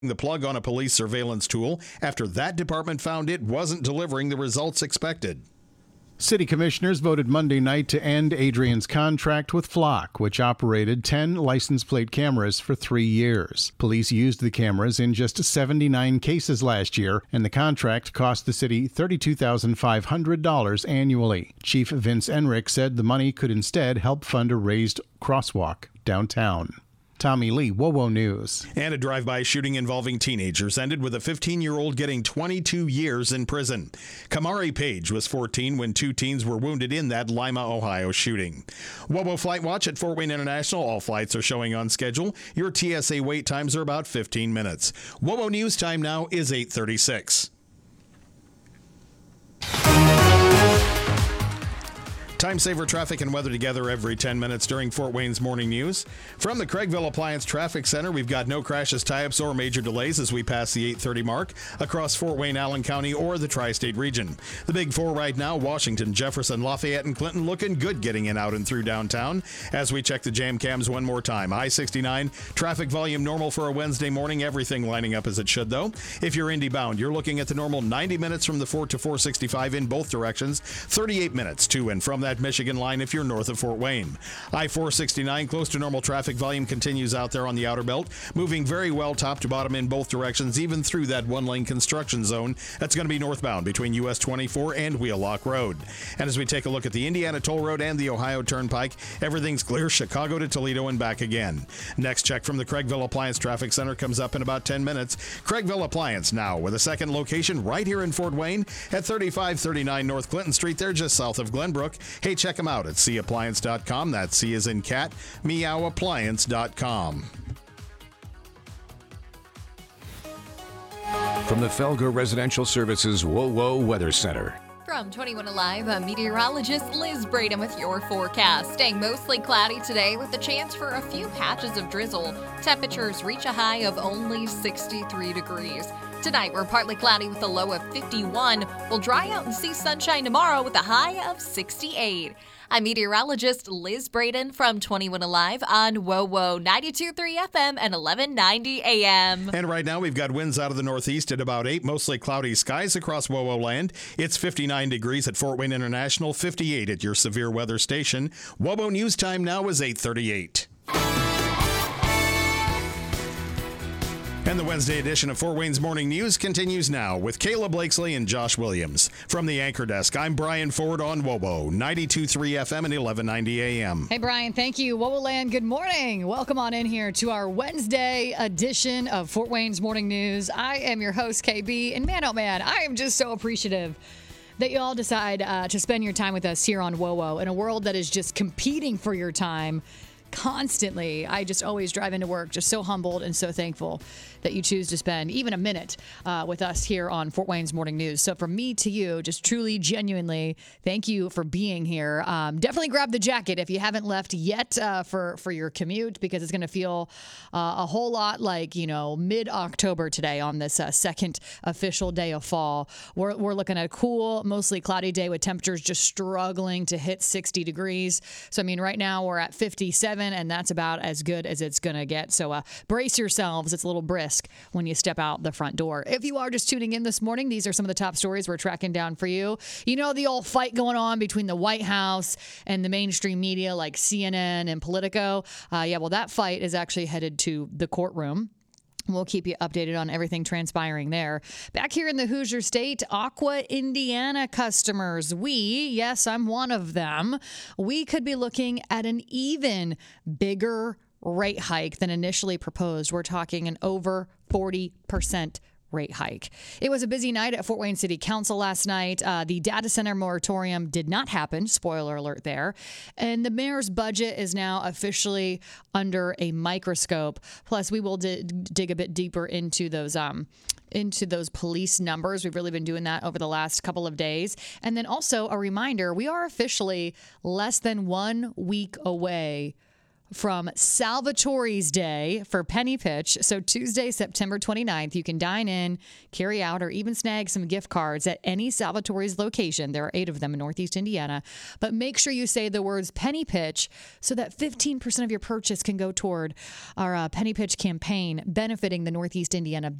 the plug on a police surveillance tool after that department found it wasn't delivering the results expected. City commissioners voted Monday night to end Adrian's contract with Flock, which operated 10 license plate cameras for 3 years. Police used the cameras in just 79 cases last year, and the contract cost the city $32,500 annually. Chief Vince Enrick said the money could instead help fund a raised crosswalk downtown. Tommy Lee, WOWO News. And a drive-by shooting involving teenagers ended with a 15-year-old getting 22 years in prison. Kamari Page was 14 when 2 teens were wounded in that Lima, Ohio shooting. WOWO Flight Watch at Fort Wayne International. All flights are showing on schedule. Your TSA wait times are about 15 minutes. WOWO News time now is 8:36. Time saver traffic and weather together every 10 minutes during Fort Wayne's morning news. From the Craigville Appliance Traffic Center, we've got no crashes, tie-ups, or major delays as we pass the 8:30 mark across Fort Wayne, Allen County, or the Tri-State region. The big four right now, Washington, Jefferson, Lafayette, and Clinton looking good getting in out and through downtown. As we check the jam cams one more time, I-69, traffic volume normal for a Wednesday morning, everything lining up as it should though. If you're Indy bound, you're looking at the normal 90 minutes from the 4 to 465 in both directions, 38 minutes to and from that Michigan line if you're north of Fort Wayne. I-469 close to normal traffic volume continues out there on the outer belt, moving very well top to bottom in both directions, even through that one-lane construction zone that's going to be northbound between US 24 and Wheelock Road. And as we take a look at the Indiana Toll Road and the Ohio Turnpike, everything's clear Chicago to Toledo and back again. Next check from the Craigville Appliance Traffic Center comes up in about 10 minutes. Craigville Appliance now with a second location right here in Fort Wayne at 3539 North Clinton Street. They're just south of Glenbrook. Hey, check them out at cappliance.com. That's C as in cat, meowappliance.com. From the Felger Residential Services WOWO Weather Center. From 21 Alive, I'm meteorologist Liz Braden with your forecast. Staying mostly cloudy today with the chance for a few patches of drizzle. Temperatures reach a high of only 63 degrees. Tonight, we're partly cloudy with a low of 51. We'll dry out and see sunshine tomorrow with a high of 68. I'm meteorologist Liz Braden from 21 Alive on WOWO 92.3 FM and 1190 AM. And right now, we've got winds out of the northeast at about 8, mostly cloudy skies across WOWO land. It's 59 degrees at Fort Wayne International, 58 at your severe weather station. WOWO News time now is 8:38. And the Wednesday edition of Fort Wayne's Morning News continues now with Kayla Blakesley and Josh Williams. From the Anchor Desk, I'm Brian Ford on WOWO 92.3 FM and 1190 AM. Hey, Brian, thank you. WOWO Land, good morning. Welcome on in here to our Wednesday edition of Fort Wayne's Morning News. I am your host, KB, and man, oh man, I am just so appreciative that you all decide to spend your time with us here on WOWO in a world that is just competing for your time constantly. I just always drive into work just so humbled and so thankful that you choose to spend even a minute with us here on Fort Wayne's Morning News. So from me to you, just truly, genuinely, thank you for being here. Definitely grab the jacket if you haven't left yet for your commute, because it's going to feel a whole lot like, mid-October today on this second official day of fall. We're looking at a cool, mostly cloudy day with temperatures just struggling to hit 60 degrees. So, right now we're at 57, and that's about as good as it's going to get. So brace yourselves. It's a little brisk when you step out the front door. If you are just tuning in this morning, these are some of the top stories we're tracking down for you. The old fight going on between the White House and the mainstream media like CNN and Politico. That fight is actually headed to the courtroom. We'll keep you updated on everything transpiring there. Back here in the Hoosier State, Aqua Indiana customers, yes, I'm one of them, we could be looking at an even bigger rate hike than initially proposed. We're talking an over 40% rate hike. It was a busy night at Fort Wayne City Council last night. The data center moratorium did not happen. Spoiler alert there. And the mayor's budget is now officially under a microscope. Plus, we will dig a bit deeper into those police numbers. We've really been doing that over the last couple of days. And then also a reminder, we are officially less than 1 week away from Salvatore's Day for Penny Pitch. So Tuesday, September 29th, you can dine in, carry out, or even snag some gift cards at any Salvatore's location. There are 8 of them in Northeast Indiana. But make sure you say the words Penny Pitch so that 15% of your purchase can go toward our Penny Pitch campaign benefiting the Northeast Indiana